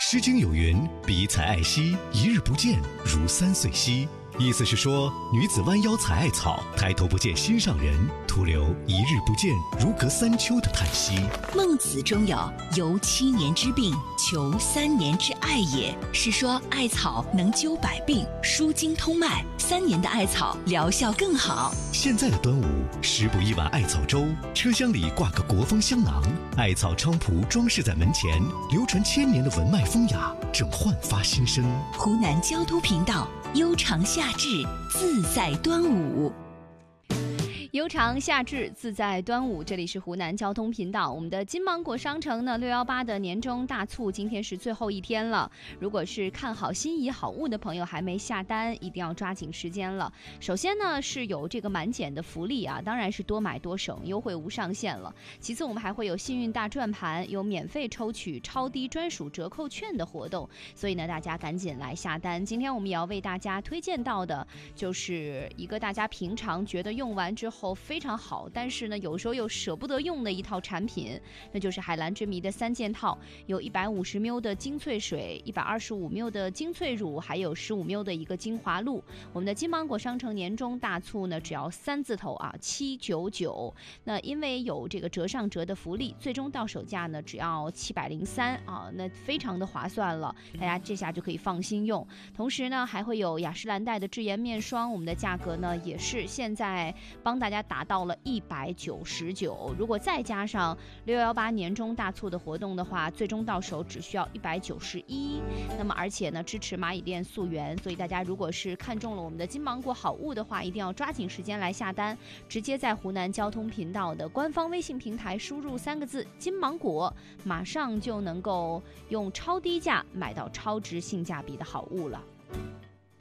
诗经有云：比采爱兮，一日不见，如三岁兮。意思是说，女子弯腰采艾草，抬头不见心上人，徒留一日不见，如隔三秋的叹息。 孟子中有由7年之病，求3年之艾也，是说艾草能灸百病，舒筋通脉，3年的艾草疗效更好。 现在的端午，食补一碗艾草粥，车厢里挂个国风香囊，艾草菖蒲装饰在门前，流传千年的文脉风雅正焕发新生。 湖南交通频道，悠长夏至，自在端午。 悠长夏至，自在端午。这里是湖南交通频道。我们的金芒果商城呢，618的年终大促今天是最后一天了。如果是看好心仪好物的朋友还没下单，一定要抓紧时间了。首先呢是有这个满减的福利啊，当然是多买多省，优惠无上限了。其次我们还会有幸运大转盘，有免费抽取超低专属折扣券的活动，所以呢大家赶紧来下单。今天我们也要为大家推荐到的就是一个大家平常觉得用完之后非常好，但是呢有时候又舍不得用的一套产品，那就是海蓝之谜的3件套，有150ml的精粹水，125ml的精粹乳，还有15ml的一个精华露。我们的金芒果商城年终大促呢，只要3字头啊，799。那因为有这个折上折的福利，最终到手价呢只要703啊，那非常的划算了，大家这下就可以放心用。同时呢还会有雅诗兰黛的智颜面霜，我们的价格呢也是现在帮大家达到了199，如果再加上618年终大促的活动的话，最终到手只需要191。那么而且呢支持蚂蚁店溯源，所以大家如果是看中了我们的金芒果好物的话，一定要抓紧时间来下单，直接在湖南交通频道的官方微信平台输入3个字金芒果，马上就能够用超低价买到超值性价比的好物了。